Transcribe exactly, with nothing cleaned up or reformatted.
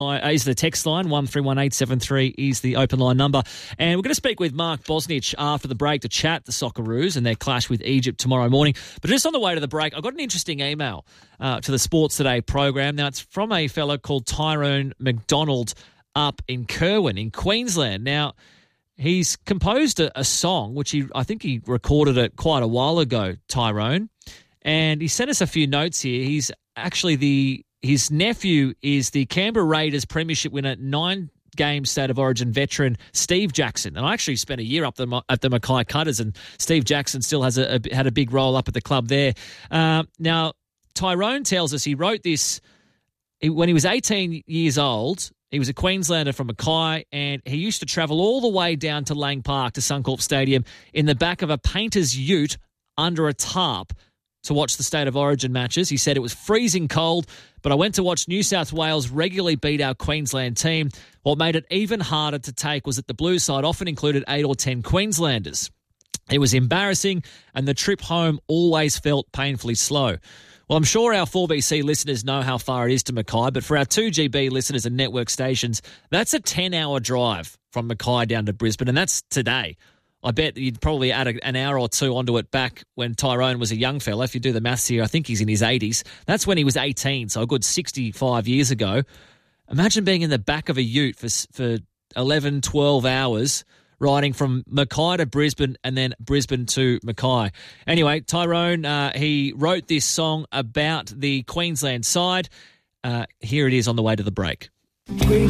is the text line. one three one eight seven three is the open line number. And we're going to speak with Mark Bosnich after the break to chat the Socceroos and their clash with Egypt tomorrow morning. But just on the way to the break, I got an interesting email uh, to the Sports Today program. Now, it's from a fellow called Tyrone McDonald up in Kerwin in Queensland. Now, he's composed a, a song, which he I think he recorded it quite a while ago, Tyrone. And he sent us a few notes here. He's actually the... His nephew is the Canberra Raiders premiership winner, nine-game State of Origin veteran Steve Jackson. And I actually spent a year up the, at the Mackay Cutters, and Steve Jackson still has a, a, had a big role up at the club there. Uh, now, Tyrone tells us he wrote this he, when he was eighteen years old. He was a Queenslander from Mackay, and he used to travel all the way down to Lang Park to Suncorp Stadium in the back of a painter's ute under a tarp to watch the State of Origin matches. He said it was freezing cold, but I went to watch New South Wales regularly beat our Queensland team. What made it even harder to take was that the Blues side often included eight or ten Queenslanders. It was embarrassing, and the trip home always felt painfully slow. Well, I'm sure our four B C listeners know how far it is to Mackay, but for our two G B listeners and network stations, that's a ten-hour drive from Mackay down to Brisbane, and that's today. I bet you'd probably add a, an hour or two onto it back when Tyrone was a young fella. If you do the maths here, I think he's in his eighties. That's when he was eighteen, so a good sixty-five years ago. Imagine being in the back of a ute for for eleven, twelve hours, riding from Mackay to Brisbane and then Brisbane to Mackay. Anyway, Tyrone, uh, he wrote this song about the Queensland side. Uh, here it is on the way to the break. Queensland.